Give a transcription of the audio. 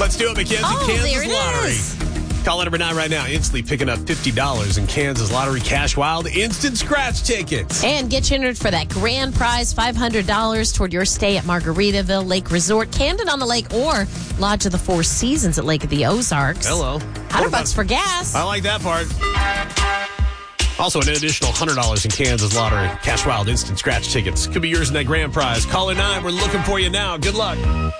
Let's do it, Mackenzie. Kansas there it Lottery. is. Call number 9 right now. Instantly picking up $50 in Kansas Lottery Cash Wild Instant Scratch tickets. And get you entered for that grand prize, $500 toward your stay at Margaritaville Lake Resort, Camden on the Lake, or Lodge of the Four Seasons at Lake of the Ozarks. Hello. $100 for gas. I like that part. Also, an additional $100 in Kansas Lottery Cash Wild Instant Scratch tickets. Could be yours in that grand prize. Call in 9. We're looking for you now. Good luck.